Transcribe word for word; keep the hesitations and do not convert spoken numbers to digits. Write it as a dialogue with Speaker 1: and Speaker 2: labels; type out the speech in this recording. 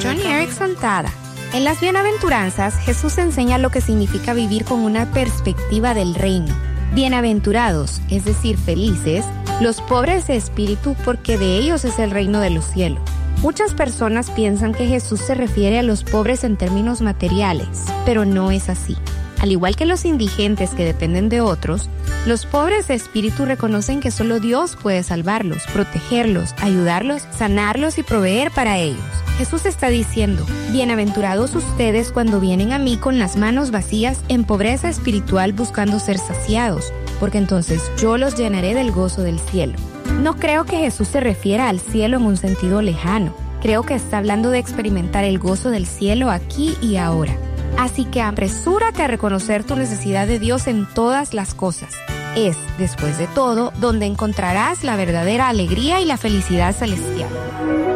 Speaker 1: Joni Eareckson Tada. En las bienaventuranzas, Jesús enseña lo que significa vivir con una perspectiva del reino. Bienaventurados, es decir, felices, los pobres de espíritu, porque de ellos es el reino de los cielos. Muchas personas piensan que Jesús se refiere a los pobres en términos materiales, pero no es así. Al igual que los indigentes que dependen de otros, los pobres de espíritu reconocen que solo Dios puede salvarlos, protegerlos, ayudarlos, sanarlos y proveer para ellos. Jesús está diciendo, bienaventurados ustedes cuando vienen a mí con las manos vacías en pobreza espiritual buscando ser saciados, porque entonces yo los llenaré del gozo del cielo. No creo que Jesús se refiera al cielo en un sentido lejano. Creo que está hablando de experimentar el gozo del cielo aquí y ahora. Así que apresúrate a reconocer tu necesidad de Dios en todas las cosas. Es, después de todo, donde encontrarás la verdadera alegría y la felicidad celestial.